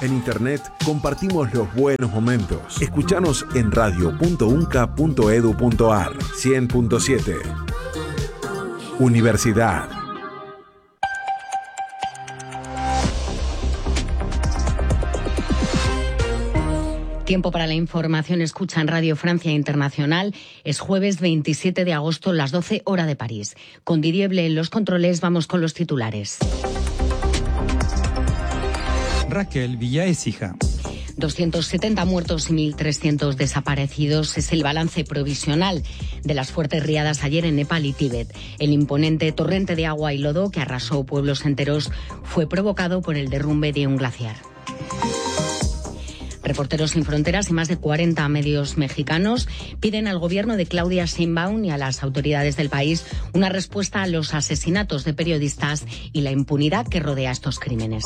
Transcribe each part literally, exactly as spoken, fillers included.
En internet compartimos los buenos momentos. Escuchanos en radio punto unca punto edu punto ar. cien punto siete. Universidad. Tiempo para la información. Escucha en Radio Francia Internacional. Es jueves veintisiete de agosto, las doce, hora de París. Con Didier Blé en los controles, vamos con los titulares. Raquel Villaécija. doscientos setenta muertos y mil trescientos desaparecidos es el balance provisional de las fuertes riadas ayer en Nepal y Tíbet. El imponente torrente de agua y lodo que arrasó pueblos enteros fue provocado por el derrumbe de un glaciar. Reporteros Sin Fronteras y más de cuarenta medios mexicanos piden al gobierno de Claudia Sheinbaum y a las autoridades del país una respuesta a los asesinatos de periodistas y la impunidad que rodea estos crímenes.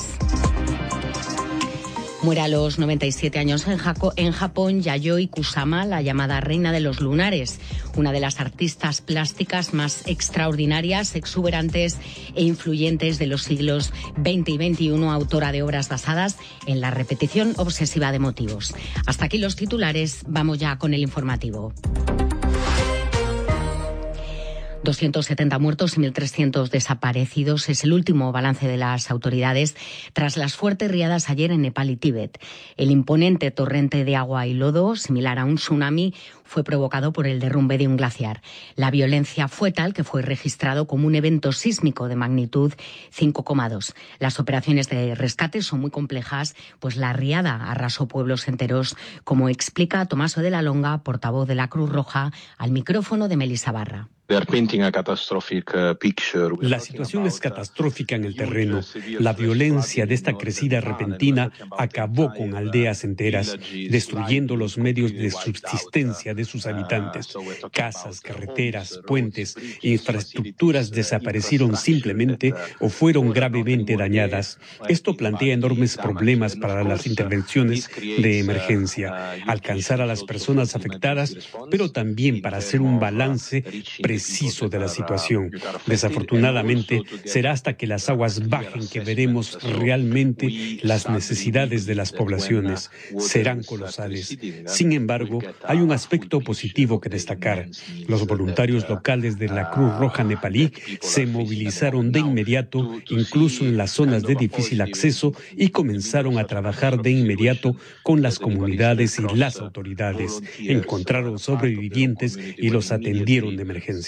Muere a los noventa y siete años en, Jaco, en Japón Yayoi Kusama, la llamada reina de los lunares, una de las artistas plásticas más extraordinarias, exuberantes e influyentes de los siglos veinte y veintiuno, autora de obras basadas en la repetición obsesiva de motivos. Hasta aquí los titulares, vamos ya con el informativo. doscientos setenta muertos y mil trescientos desaparecidos es el último balance de las autoridades tras las fuertes riadas ayer en Nepal y Tíbet. El imponente torrente de agua y lodo, similar a un tsunami, fue provocado por el derrumbe de un glaciar. La violencia fue tal que fue registrado como un evento sísmico de magnitud cinco coma dos. Las operaciones de rescate son muy complejas, pues la riada arrasó pueblos enteros, como explica Tomaso de la Longa, portavoz de la Cruz Roja, al micrófono de Melissa Barra. La situación es catastrófica en el terreno. La violencia de esta crecida repentina acabó con aldeas enteras, destruyendo los medios de subsistencia de sus habitantes. Casas, carreteras, puentes, infraestructuras desaparecieron simplemente o fueron gravemente dañadas. Esto plantea enormes problemas para las intervenciones de emergencia, alcanzar a las personas afectadas, pero también para hacer un balance preciso de la situación. Desafortunadamente, será hasta que las aguas bajen que veremos realmente las necesidades de las poblaciones. Serán colosales. Sin embargo, hay un aspecto positivo que destacar. Los voluntarios locales de la Cruz Roja nepalí se movilizaron de inmediato, incluso en las zonas de difícil acceso, y comenzaron a trabajar de inmediato con las comunidades y las autoridades. Encontraron sobrevivientes y los atendieron de emergencia.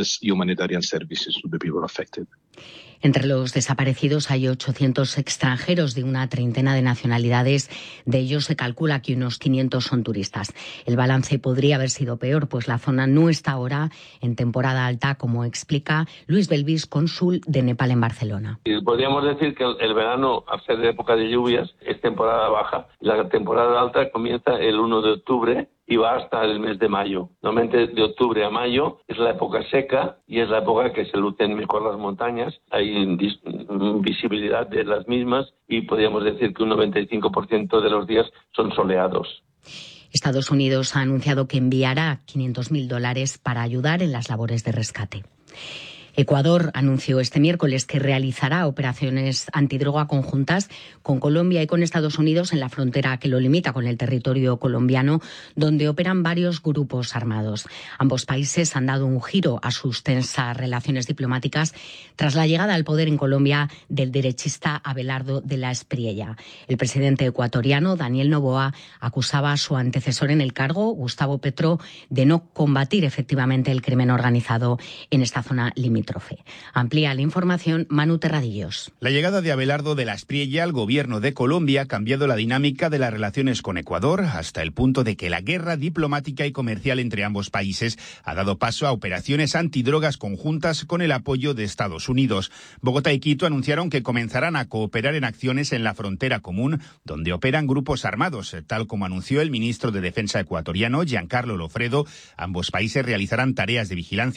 Entre los desaparecidos hay ochocientos extranjeros de una treintena de nacionalidades. De ellos se calcula que unos quinientos son turistas. El balance podría haber sido peor, pues la zona no está ahora en temporada alta, como explica Luis Belvis, cónsul de Nepal en Barcelona. Podríamos decir que el verano, al ser de época de lluvias, es temporada baja. La temporada alta comienza el primero de octubre y va hasta el mes de mayo. Normalmente de octubre a mayo es la época seca y es la época que se lucen mejor las montañas. Hay visibilidad de las mismas y podríamos decir que un noventa y cinco por ciento de los días son soleados. Estados Unidos ha anunciado que enviará quinientos mil dólares para ayudar en las labores de rescate. Ecuador anunció este miércoles que realizará operaciones antidroga conjuntas con Colombia y con Estados Unidos en la frontera que lo limita con el territorio colombiano, donde operan varios grupos armados. Ambos países han dado un giro a sus tensas relaciones diplomáticas tras la llegada al poder en Colombia del derechista Abelardo de la Espriella. El presidente ecuatoriano, Daniel Noboa, acusaba a su antecesor en el cargo, Gustavo Petro, de no combatir efectivamente el crimen organizado en esta zona limítrofe. Amplía la información Manu Terradillos. La llegada de Abelardo de la Espriella al gobierno de Colombia ha cambiado la dinámica de las relaciones con Ecuador hasta el punto de que la guerra diplomática y comercial entre ambos países ha dado paso a operaciones antidrogas conjuntas con el apoyo de Estados Unidos. Bogotá y Quito anunciaron que comenzarán a cooperar en acciones en la frontera común, donde operan grupos armados, tal como anunció el ministro de Defensa ecuatoriano, Giancarlo Lofredo. Ambos países realizarán tareas de vigilancia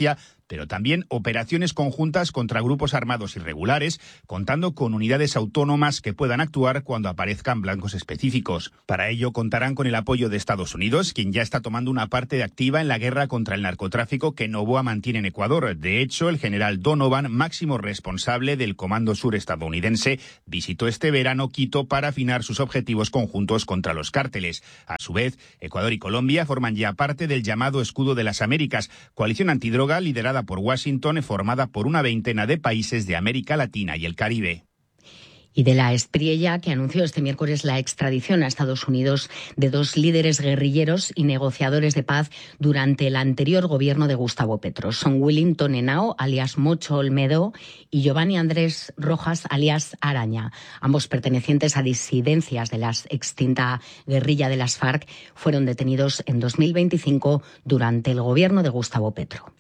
pero también operaciones conjuntas contra grupos armados irregulares, contando con unidades autónomas que puedan actuar cuando aparezcan blancos específicos. Para ello contarán con el apoyo de Estados Unidos, quien ya está tomando una parte activa en la guerra contra el narcotráfico que Noboa mantiene en Ecuador. De hecho, el general Donovan, máximo responsable del Comando Sur estadounidense, visitó este verano Quito para afinar sus objetivos conjuntos contra los cárteles. A su vez, Ecuador y Colombia forman ya parte del llamado Escudo de las Américas, coalición antidroga liderada por Washington y formada por una veintena de países de América Latina y el Caribe. Y de la Espriella, que anunció este miércoles la extradición a Estados Unidos de dos líderes guerrilleros y negociadores de paz durante el anterior gobierno de Gustavo Petro. Son Willington Henao, alias Mocho Olmedo, y Giovanni Andrés Rojas, alias Araña. Ambos pertenecientes a disidencias de la extinta guerrilla de las FARC fueron detenidos en dos mil veinticinco durante el gobierno de Gustavo Petro.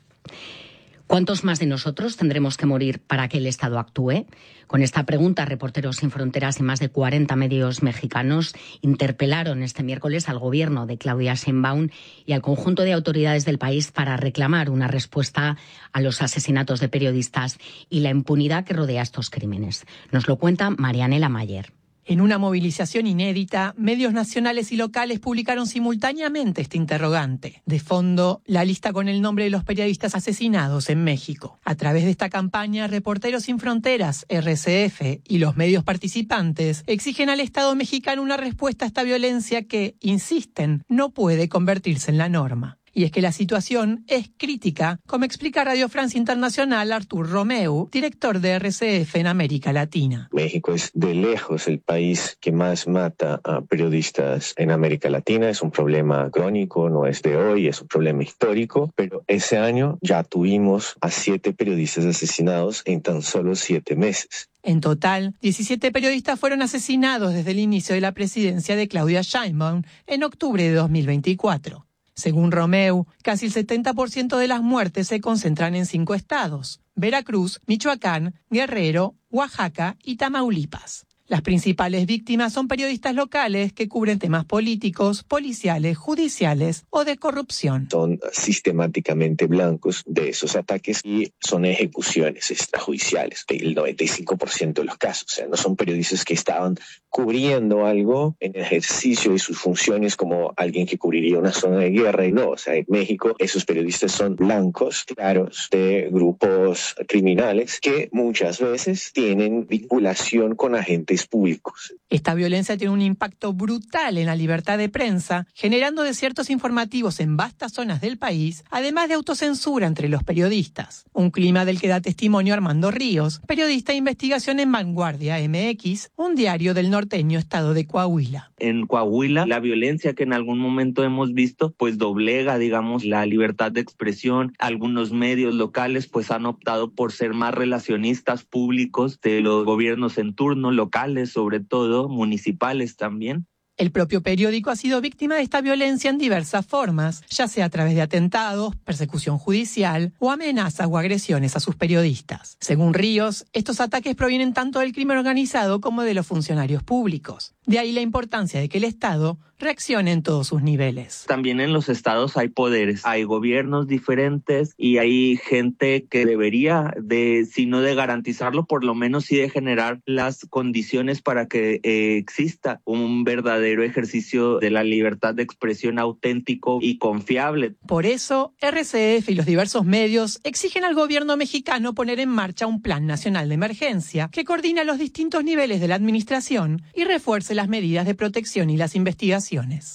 ¿Cuántos más de nosotros tendremos que morir para que el Estado actúe? Con esta pregunta, Reporteros Sin Fronteras y más de cuarenta medios mexicanos interpelaron este miércoles al gobierno de Claudia Sheinbaum y al conjunto de autoridades del país para reclamar una respuesta a los asesinatos de periodistas y la impunidad que rodea estos crímenes. Nos lo cuenta Marianela Mayer. En una movilización inédita, medios nacionales y locales publicaron simultáneamente este interrogante. De fondo, la lista con el nombre de los periodistas asesinados en México. A través de esta campaña, Reporteros Sin Fronteras, R C F y los medios participantes exigen al Estado mexicano una respuesta a esta violencia que, insisten, no puede convertirse en la norma. Y es que la situación es crítica, como explica Radio France Internacional Artur Romeu, director de R C F en América Latina. México es de lejos el país que más mata a periodistas en América Latina. Es un problema crónico, no es de hoy, es un problema histórico, pero ese año ya tuvimos a siete periodistas asesinados en tan solo siete meses. En total, diecisiete periodistas fueron asesinados desde el inicio de la presidencia de Claudia Sheinbaum en octubre de dos mil veinticuatro. Según Romeu, casi el setenta por ciento de las muertes se concentran en cinco estados: Veracruz, Michoacán, Guerrero, Oaxaca y Tamaulipas. Las principales víctimas son periodistas locales que cubren temas políticos, policiales, judiciales o de corrupción. Son sistemáticamente blancos de esos ataques y son ejecuciones extrajudiciales, el noventa y cinco por ciento de los casos. O sea, no son periodistas que estaban cubriendo algo en ejercicio de sus funciones como alguien que cubriría una zona de guerra y no. O sea, en México esos periodistas son blancos, claros, de grupos criminales que muchas veces tienen vinculación con agentes públicos. Esta violencia tiene un impacto brutal en la libertad de prensa, generando desiertos informativos en vastas zonas del país, además de autocensura entre los periodistas. Un clima del que da testimonio Armando Ríos, periodista de investigación en Vanguardia M X, un diario del norteño estado de Coahuila. En Coahuila, la violencia que en algún momento hemos visto, pues doblega, digamos, la libertad de expresión. Algunos medios locales, pues han optado por ser más relacionistas públicos de los gobiernos en turno, locales sobre todo, municipales también. El propio periódico ha sido víctima de esta violencia en diversas formas, ya sea a través de atentados, persecución judicial o amenazas o agresiones a sus periodistas. Según Ríos, estos ataques provienen tanto del crimen organizado como de los funcionarios públicos. De ahí la importancia de que el Estado reaccione en todos sus niveles. También en los estados hay poderes, hay gobiernos diferentes y hay gente que debería de, si no de garantizarlo, por lo menos sí de generar las condiciones para que eh, exista un verdadero ejercicio de la libertad de expresión auténtico y confiable. Por eso, R C F y los diversos medios exigen al gobierno mexicano poner en marcha un plan nacional de emergencia que coordine los distintos niveles de la administración y refuerce las medidas de protección y las investigaciones.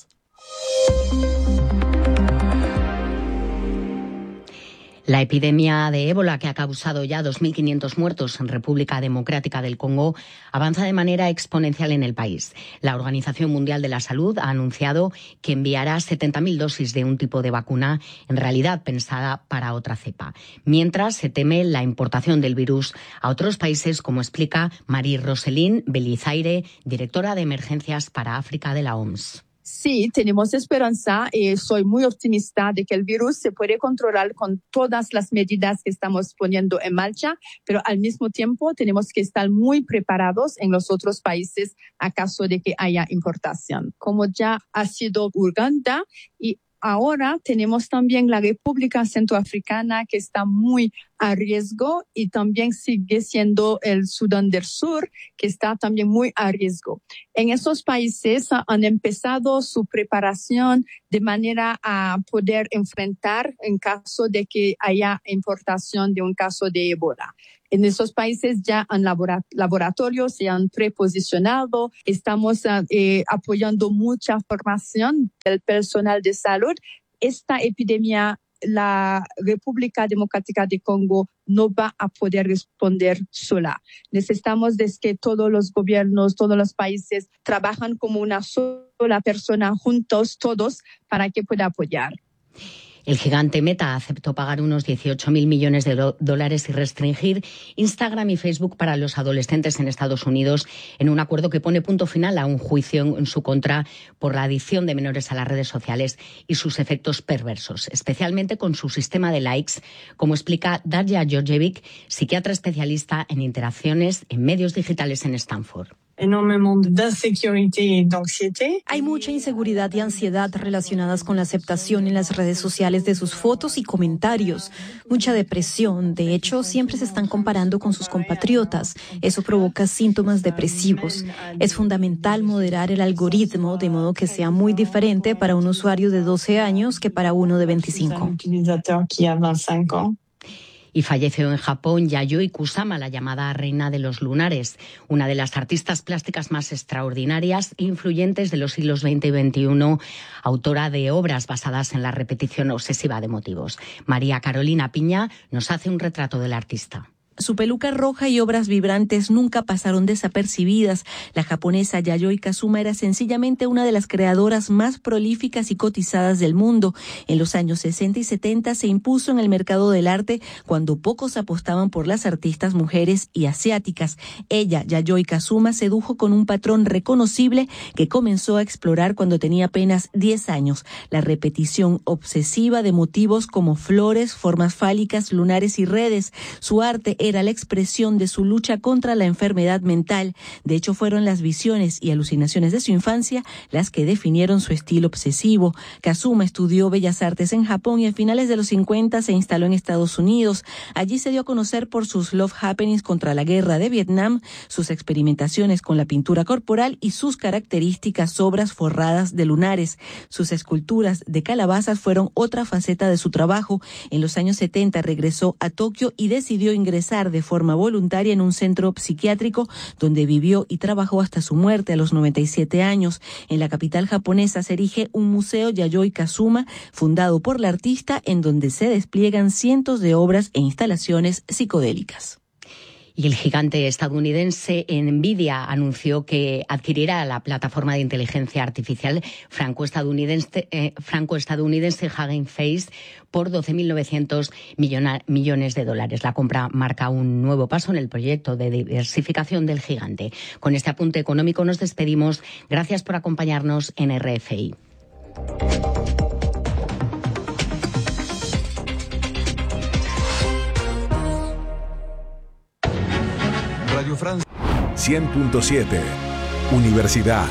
La epidemia de ébola, que ha causado ya dos mil quinientos muertos en República Democrática del Congo, avanza de manera exponencial en el país. La Organización Mundial de la Salud ha anunciado que enviará setenta mil dosis de un tipo de vacuna, en realidad pensada para otra cepa. Mientras, se teme la importación del virus a otros países, como explica Marie Roselín Belizaire, directora de emergencias para África de la O M S. Sí, tenemos esperanza y soy muy optimista de que el virus se puede controlar con todas las medidas que estamos poniendo en marcha, pero al mismo tiempo tenemos que estar muy preparados en los otros países a caso de que haya importación. Como ya ha sido Uganda y ahora tenemos también la República Centroafricana, que está muy a riesgo, y también sigue siendo el Sudán del Sur, que está también muy a riesgo. En esos países han empezado su preparación de manera a poder enfrentar en caso de que haya importación de un caso de Ébola. En esos países ya en laboratorios se han preposicionado. Estamos eh, apoyando mucha formación del personal de salud. Esta epidemia, la República Democrática de Congo no va a poder responder sola. Necesitamos de que todos los gobiernos, todos los países trabajan como una sola persona, juntos todos, para que pueda apoyar. El gigante Meta aceptó pagar unos dieciocho mil millones de do- dólares y restringir Instagram y Facebook para los adolescentes en Estados Unidos en un acuerdo que pone punto final a un juicio en, en su contra por la adicción de menores a las redes sociales y sus efectos perversos, especialmente con su sistema de likes, como explica Darja Georgievich, psiquiatra especialista en interacciones en medios digitales en Stanford. Hay mucha inseguridad y ansiedad relacionadas con la aceptación en las redes sociales de sus fotos y comentarios. Mucha depresión. De hecho, siempre se están comparando con sus compatriotas. Eso provoca síntomas depresivos. Es fundamental moderar el algoritmo de modo que sea muy diferente para un usuario de doce años que para uno de veinticinco. Y falleció en Japón Yayoi Kusama, la llamada reina de los lunares, una de las artistas plásticas más extraordinarias e influyentes de los siglos veinte y veintiuno, autora de obras basadas en la repetición obsesiva de motivos. María Carolina Piña nos hace un retrato del artista. Su peluca roja y obras vibrantes nunca pasaron desapercibidas. La japonesa Yayoi Kusama era sencillamente una de las creadoras más prolíficas y cotizadas del mundo. En los años sesenta y setenta se impuso en el mercado del arte cuando pocos apostaban por las artistas mujeres y asiáticas. Ella, Yayoi Kusama, sedujo con un patrón reconocible que comenzó a explorar cuando tenía apenas diez años. La repetición obsesiva de motivos como flores, formas fálicas, lunares y redes. Su arte era la expresión de su lucha contra la enfermedad mental. De hecho, fueron las visiones y alucinaciones de su infancia las que definieron su estilo obsesivo. Kusama estudió Bellas Artes en Japón y a finales de los cincuenta se instaló en Estados Unidos. Allí se dio a conocer por sus love happenings contra la guerra de Vietnam, sus experimentaciones con la pintura corporal y sus características obras forradas de lunares. Sus esculturas de calabazas fueron otra faceta de su trabajo. En los años setenta regresó a Tokio y decidió ingresar de forma voluntaria en un centro psiquiátrico donde vivió y trabajó hasta su muerte a los noventa y siete años. En la capital japonesa se erige un museo Yayoi Kusama, fundado por la artista, en donde se despliegan cientos de obras e instalaciones psicodélicas. Y el gigante estadounidense Nvidia anunció que adquirirá la plataforma de inteligencia artificial franco-estadounidense, eh, franco-estadounidense Hugging Face por doce mil novecientos millones de dólares. La compra marca un nuevo paso en el proyecto de diversificación del gigante. Con este apunte económico nos despedimos. Gracias por acompañarnos en R F I. Radio Francia cien punto siete Universidad.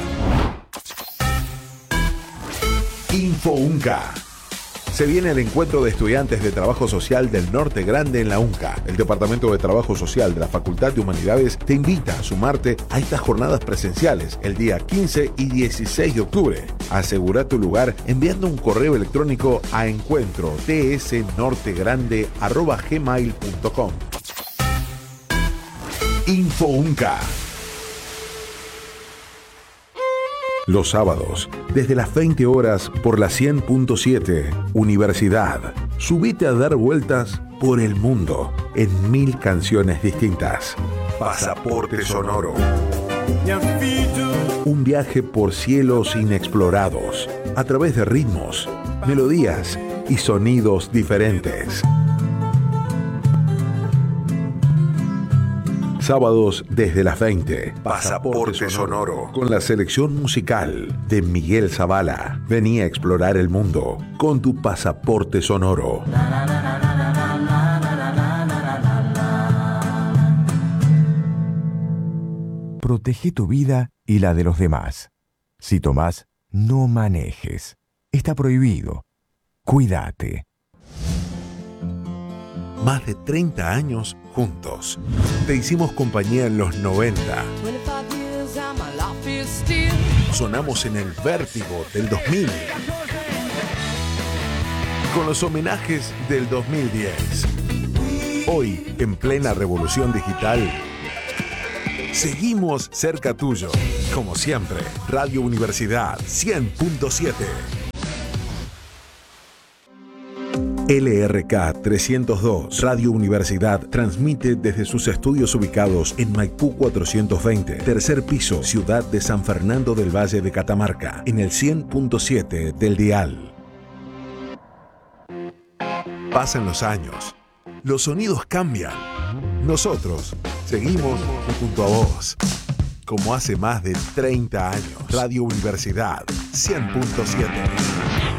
InfoUnca. Se viene el encuentro de estudiantes de Trabajo Social del Norte Grande en la UNCA. El Departamento de Trabajo Social de la Facultad de Humanidades te invita a sumarte a estas jornadas presenciales el día quince y dieciséis de octubre. Asegura tu lugar enviando un correo electrónico a encuentro t s norte grande arroba gmail punto com. InfoUnca. Los sábados, desde las veinte horas por la cien punto siete Universidad. Subite a dar vueltas por el mundo en mil canciones distintas. Pasaporte Sonoro. Un viaje por cielos inexplorados, a través de ritmos, melodías y sonidos diferentes. Sábados desde las veinte. Pasaporte Sonoro. Con la selección musical de Miguel Zavala. Vení a explorar el mundo con tu Pasaporte Sonoro. Protege tu vida y la de los demás. Si tomás, no manejes. Está prohibido. Cuídate. Más de treinta años juntos. Te hicimos compañía en los noventa. Sonamos en el vértigo del dos mil. Con los homenajes del dos mil diez. Hoy, en plena revolución digital, seguimos cerca tuyo. Como siempre, Radio Universidad cien punto siete. L R K trescientos dos, Radio Universidad, transmite desde sus estudios ubicados en Maipú cuatrocientos veinte, tercer piso, ciudad de San Fernando del Valle de Catamarca, en el cien punto siete del dial. Pasan los años, los sonidos cambian. Nosotros seguimos junto a vos. Como hace más de treinta años, Radio Universidad cien punto siete.